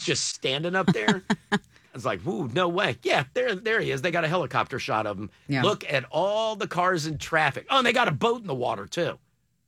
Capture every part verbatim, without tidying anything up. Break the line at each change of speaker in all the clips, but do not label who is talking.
just standing up there. I was like, ooh, no way. Yeah, there, there he is. They got a helicopter shot of him. Yeah. Look at all the cars in traffic. Oh, and they got a boat in the water, too.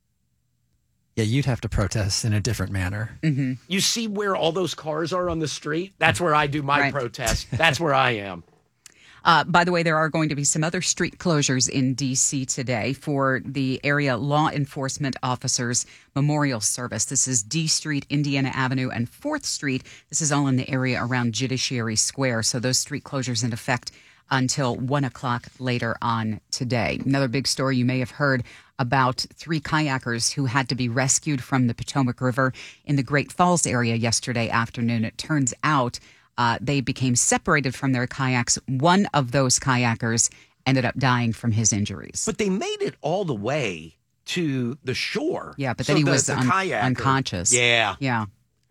Yeah, you'd have to protest in a different manner.
Mm-hmm. You see where all those cars are on the street? That's where I do my right. protest. That's where I am.
Uh, by the way, there are going to be some other street closures in D C today for the area law enforcement officers memorial service. This is D Street, Indiana Avenue, and fourth Street. This is all in the area around Judiciary Square. So those street closures in effect until one o'clock later on today. Another big story you may have heard about three kayakers who had to be rescued from the Potomac River in the Great Falls area yesterday afternoon. It turns out uh, they became separated from their kayaks. One of those kayakers ended up dying from his injuries.
But they made it all the way to the shore.
Yeah, but then so he the, was the un- unconscious.
Yeah.
Yeah.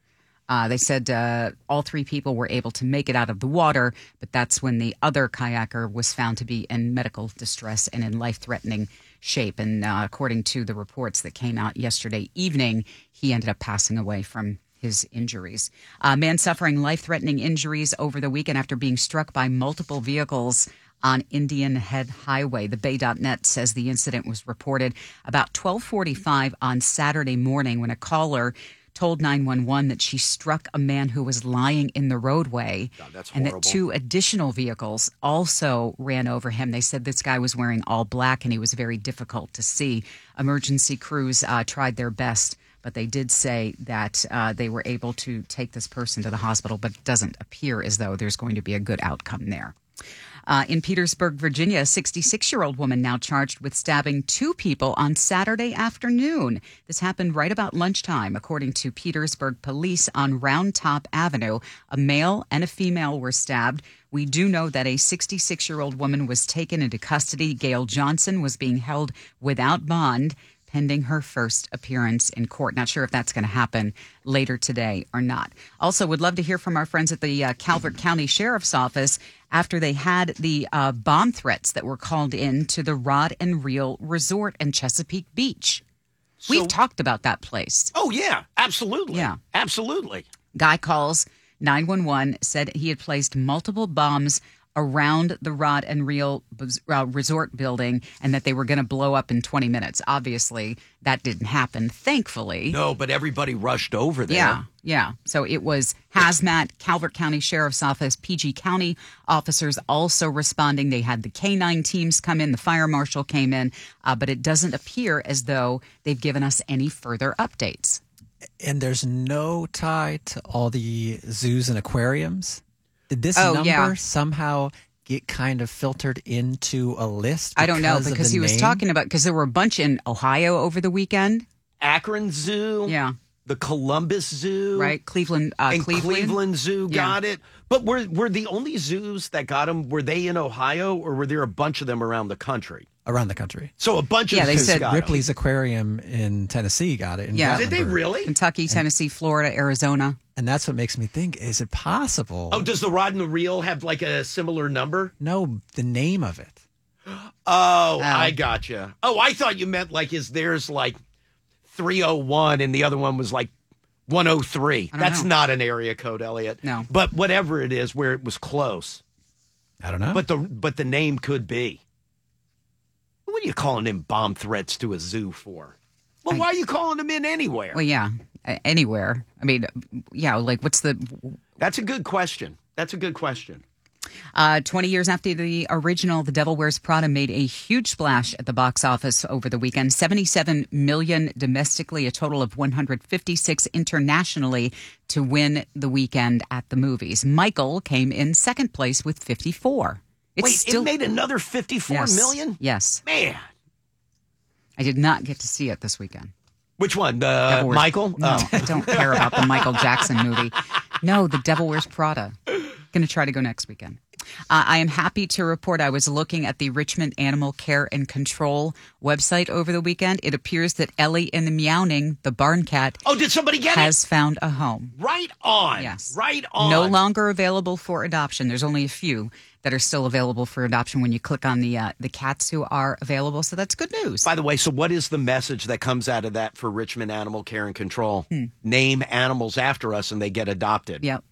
Uh, they said uh, all three people were able to make it out of the water, but that's when the other kayaker was found to be in medical distress and in life-threatening shape. And uh, according to the reports that came out yesterday evening, he ended up passing away from his injuries. A man suffering life-threatening injuries over the weekend after being struck by multiple vehicles on Indian Head Highway. The Bay dot net says the incident was reported about twelve forty-five on Saturday morning when a caller told nine one one that she struck a man who was lying in the roadway.
God, that's
and
horrible.
That two additional vehicles also ran over him. They said this guy was wearing all black and he was very difficult to see. Emergency crews uh, tried their best, but they did say that uh, they were able to take this person to the hospital, but it doesn't appear as though there's going to be a good outcome there. Uh, in Petersburg, Virginia, a sixty-six-year-old woman now charged with stabbing two people on Saturday afternoon. This happened right about lunchtime. According to Petersburg police on Round Top Avenue, a male and a female were stabbed. We do know that a sixty-six-year-old woman was taken into custody. Gail Johnson was being held without bond pending her first appearance in court. Not sure if that's going to happen later today or not. Also, would love to hear from our friends at the uh, Calvert County Sheriff's Office after they had the uh, bomb threats that were called in to the Rod and Reel Resort in Chesapeake Beach. So, we've talked about that place.
Oh, yeah, absolutely.
Yeah.
Absolutely.
Guy calls nine one one, said he had placed multiple bombs around the Rod and Reel uh, Resort building and that they were going to blow up in twenty minutes. Obviously, that didn't happen, thankfully.
No, but everybody rushed over there.
Yeah, yeah. So it was hazmat, Calvert County Sheriff's Office, P G County officers also responding. They had the K nine teams come in, the fire marshal came in, uh, but it doesn't appear as though they've given us any further updates.
And there's no tie to all the zoos and aquariums? Did this
oh,
number
yeah.
somehow get kind of filtered into a list?
I don't know, because he was
name?
talking about, because there were a bunch in Ohio over the weekend.
Akron Zoo.
Yeah.
The Columbus Zoo.
Right. Cleveland. Uh,
and
Cleveland.
Cleveland Zoo
yeah.
got it. But were, were the only zoos that got them, were they in Ohio or were there a bunch of them around the country?
Around the country.
So a bunch
yeah,
of
they
zoos
said
got
Ripley's
them.
Aquarium in Tennessee got it. In
yeah.
Did they really?
Kentucky, Tennessee, and, Florida, Arizona.
And that's what makes me think, is it possible?
Oh, does the Rod and the Reel have like a similar number?
No, the name of it.
Oh, oh. I gotcha. Oh, I thought you meant like is theirs like three oh one and the other one was like one oh three. That's
know.
not an area code, Elliot.
No.
But whatever it is, where it was close.
I don't know.
But the but the name could be. What are you calling in bomb threats to a zoo for? Well, I, why are you calling them in anywhere?
Well, yeah, anywhere. I mean, yeah, like what's the...
That's a good question. That's a good question.
Uh, twenty years after the original, The Devil Wears Prada made a huge splash at the box office over the weekend. seventy-seven million dollars domestically, a total of one hundred fifty-six internationally to win the weekend at the movies. Michael came in second place with fifty-four. It's
Wait,
still,
it made another fifty-four
yes,
million?
Yes.
Man.
I did not get to see it this weekend.
Which one? Uh, Michael?
No,
oh.
I don't care about the Michael Jackson movie. No, The Devil Wears Prada. Going to try to go next weekend. Uh, I am happy to report I was looking at the Richmond Animal Care and Control website over the weekend. It appears that Ellie in the Meowning, the barn cat,
oh, did somebody get
has
it?
found a home.
Right on.
Yes.
Right on.
No longer available for adoption. There's only a few that are still available for adoption when you click on the uh, the cats who are available. So that's good news.
By the way, so what is the message that comes out of that for Richmond Animal Care and Control? Hmm. Name animals after us and they get adopted.
Yep.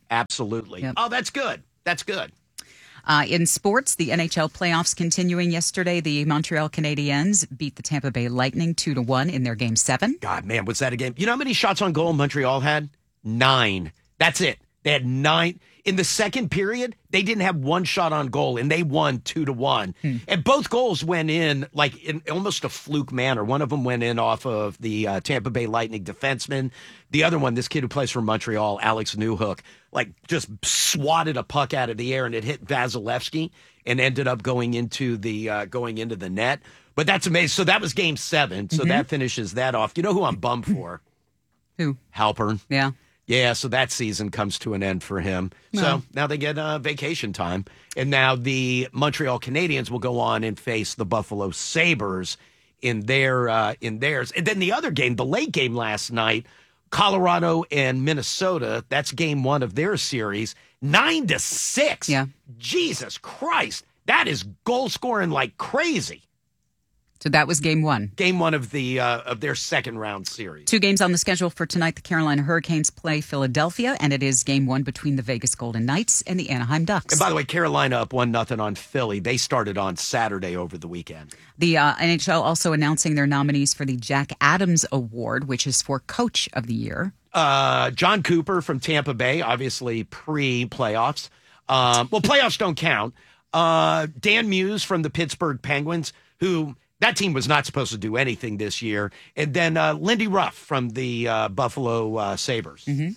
Absolutely.
Yep.
Oh, that's good. That's good.
Uh, in sports, the N H L playoffs continuing yesterday. The Montreal Canadiens beat the Tampa Bay Lightning two to one in their game seven.
God, man, was that a game? You know how many shots on goal Montreal had? Nine. That's it. They had nine. In the second period, they didn't have one shot on goal, and they won two to one. Hmm. And both goals went in like in almost a fluke manner. One of them went in off of the uh, Tampa Bay Lightning defenseman. The other one, this kid who plays for Montreal, Alex Newhook, like just swatted a puck out of the air, and it hit Vasilevsky and ended up going into the uh, going into the net. But that's amazing. So that was game seven. So mm-hmm. that finishes that off. You know who I'm bummed for?
Who?
Halpern.
Yeah.
Yeah, so that season comes to an end for him.
No.
So now they get uh, vacation time. And now the Montreal Canadiens will go on and face the Buffalo Sabres in their uh, in theirs. And then the other game, the late game last night, Colorado and Minnesota, that's game one of their series, nine to six.
Yeah.
Jesus Christ. That is goal scoring like crazy.
So that was game one.
Game one of the uh, of their second round series.
Two games on the schedule for tonight. The Carolina Hurricanes play Philadelphia, and it is game one between the Vegas Golden Knights and the Anaheim Ducks.
And by the way, Carolina up one nothing on Philly. They started on Saturday over the weekend.
The uh, N H L also announcing their nominees for the Jack Adams Award, which is for Coach of the Year.
Uh, John Cooper from Tampa Bay, obviously pre-playoffs. Um, well, playoffs don't count. Uh, Dan Muse from the Pittsburgh Penguins, who... that team was not supposed to do anything this year. And then uh, Lindy Ruff from the uh, Buffalo uh, Sabres.
Mm-hmm.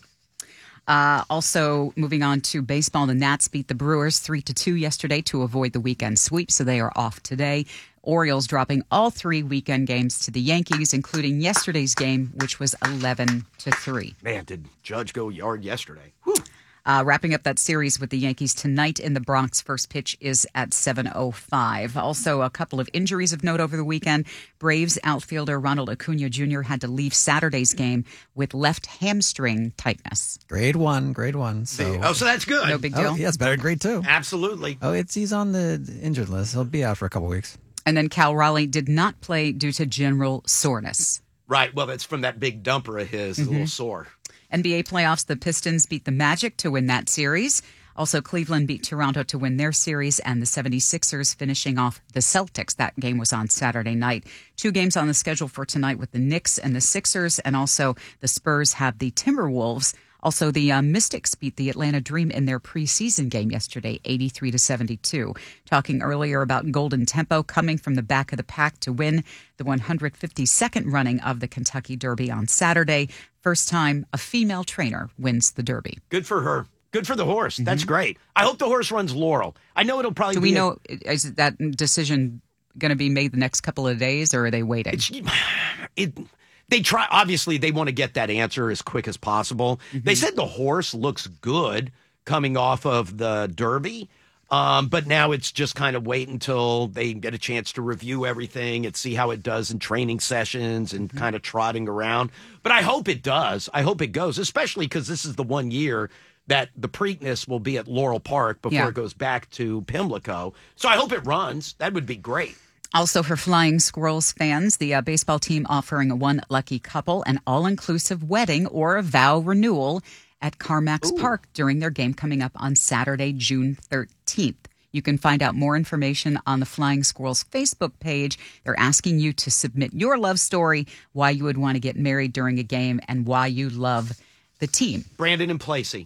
Uh, also, moving on to baseball, the Nats beat the Brewers three to two yesterday to avoid the weekend sweep, so they are off today. Orioles dropping all three weekend games to the Yankees, including yesterday's game, which was eleven to three.
Man, did Judge go yard yesterday? Whew.
Uh, wrapping up that series with the Yankees tonight in the Bronx. First pitch is at seven oh five. Also, a couple of injuries of note over the weekend. Braves outfielder Ronald Acuna Junior had to leave Saturday's game with left hamstring tightness.
Grade one, grade one. So.
Oh, so that's good.
No big deal.
Oh, yeah, it's better than grade two.
Absolutely.
Oh, it's he's on the injured list. He'll be out for a couple weeks.
And then Cal Raleigh did not play due to general soreness.
Right. Well, that's from that big dumper of his, mm-hmm. a little sore.
N B A playoffs, the Pistons beat the Magic to win that series. Also, Cleveland beat Toronto to win their series, and the seventy-sixers finishing off the Celtics. That game was on Saturday night. Two games on the schedule for tonight with the Knicks and the Sixers, and also the Spurs have the Timberwolves. Also, the uh, Mystics beat the Atlanta Dream in their preseason game yesterday, eighty-three to seventy-two. Talking earlier about Golden Tempo coming from the back of the pack to win the one hundred fifty-second running of the Kentucky Derby on Saturday. First time a female trainer wins the Derby.
Good for her. Good for the horse. Mm-hmm. That's great. I hope the horse runs Laurel. I know it'll probably
Do
be...
we
a-
know, is that decision going to be made the next couple of days, or are they waiting?
It's, it... They try, obviously, they want to get that answer as quick as possible. Mm-hmm. They said the horse looks good coming off of the Derby, um, but now it's just kind of wait until they get a chance to review everything and see how it does in training sessions and mm-hmm. kind of trotting around. But I hope it does. I hope it goes, especially because this is the one year that the Preakness will be at Laurel Park before
yeah.
it goes back to Pimlico. So I hope it runs. That would be great.
Also, for Flying Squirrels fans, the uh, baseball team offering one lucky couple an all-inclusive wedding or a vow renewal at CarMax Ooh. Park during their game coming up on Saturday, June thirteenth. You can find out more information on the Flying Squirrels Facebook page. They're asking you to submit your love story, why you would want to get married during a game, and why you love the team.
Brandon and Placey.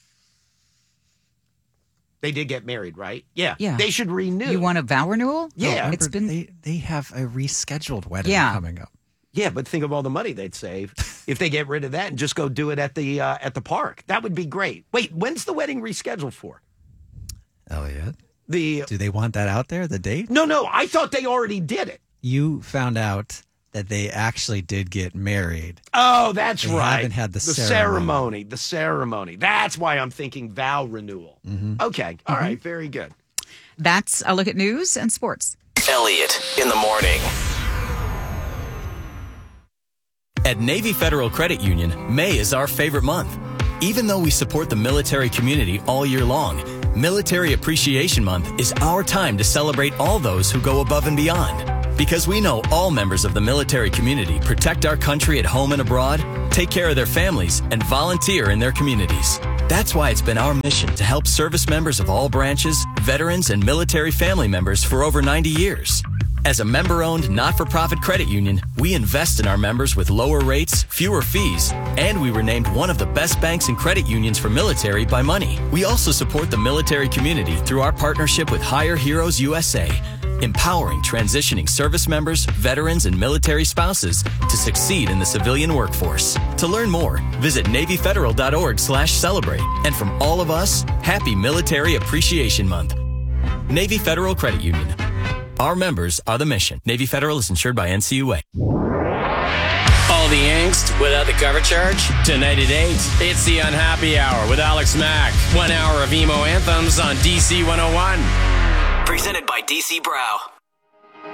They did get married, right? Yeah.
Yeah.
They should renew.
You want a vow renewal?
Yeah.
Oh,
it's been.
They, they have a rescheduled wedding
yeah.
coming up.
Yeah, but think of all the money they'd save if they get rid of that and just go do it at the uh, at the park. That would be great. Wait, when's the wedding rescheduled for?
Elliot,
the
do they want that out there? The date?
No, no. I thought they already did it.
You found out that they actually did get married.
Oh, that's
they
right.
Haven't had the,
the
ceremony.
ceremony. The ceremony. That's why I'm thinking vow renewal. Mm-hmm. Okay. All mm-hmm. right. Very good.
That's a look at news and sports.
Elliot in the morning. At Navy Federal Credit Union, May is our favorite month. Even though we support the military community all year long, Military Appreciation Month is our time to celebrate all those who go above and beyond. Because we know all members of the military community protect our country at home and abroad, take care of their families, and volunteer in their communities. That's why it's been our mission to help service members of all branches, veterans, and military family members for over ninety years. As a member-owned, not-for-profit credit union, we invest in our members with lower rates, fewer fees, and we were named one of the best banks and credit unions for military by Money. We also support the military community through our partnership with Hire Heroes U S A, empowering transitioning service members, veterans, and military spouses to succeed in the civilian workforce. To learn more, visit NavyFederal.org slash celebrate. And from all of us, happy Military Appreciation Month. Navy Federal Credit Union. Our members are the mission. Navy Federal is insured by N C U A.
All the angst without the cover charge? Tonight at eight, it's the Unhappy Hour with Alex Mack. One hour of emo anthems on D C one oh one.
Presented by D C Brow.